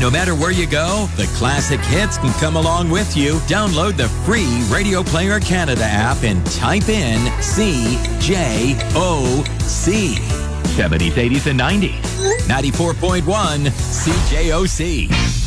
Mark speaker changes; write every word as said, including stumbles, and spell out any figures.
Speaker 1: No matter where you go, the classic hits can come along with you. Download the free Radio Player Canada app and type in C J O C. seventies, eighties, and nineties. ninety-four point one C J O C.